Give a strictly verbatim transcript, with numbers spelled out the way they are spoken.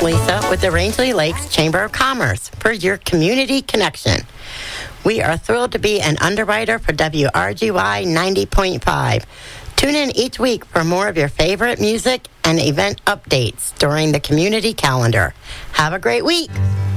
Lisa with the Rangeley Lakes Chamber of Commerce for your community connection. We are thrilled to be an underwriter for W R G Y ninety point five. Tune in each week for more of your favorite music and event updates during the community calendar. Have a great week.